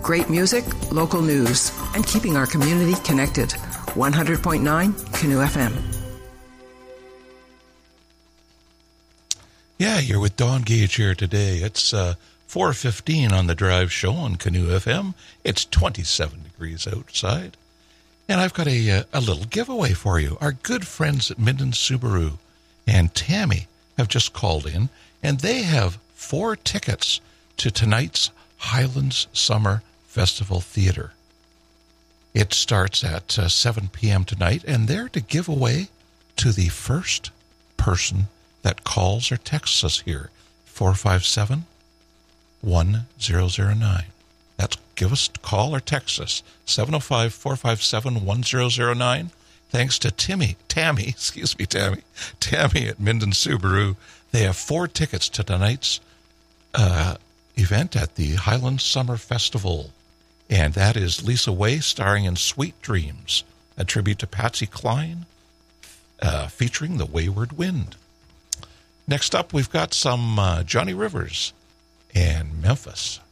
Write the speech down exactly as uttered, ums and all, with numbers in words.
Great music, local news, and keeping our community connected. one hundred point nine Canoe F M. Yeah, you're with Don Gage here today. It's uh, four fifteen on the Drive Show on Canoe F M. It's twenty-seven degrees outside. And I've got a, a little giveaway for you. Our good friends at Minden Subaru and Tammy have just called in, and they have four tickets to tonight's Highlands Summer Festival Theater. It starts at uh, seven p.m. tonight, and they're to give away to the first person that calls or texts us here, four five seven, one zero zero nine. That's give us a call or text us, seven oh five, four five seven, one zero zero nine. Thanks to Timmy, Tammy, excuse me, Tammy, Tammy at Minden Subaru. They have four tickets to tonight's uh, event at the Highlands Summer Festival. And that is Lisa Way starring in Sweet Dreams, a tribute to Patsy Cline, uh, featuring The Wayward Wind. Next up, we've got some uh, Johnny Rivers and Memphis.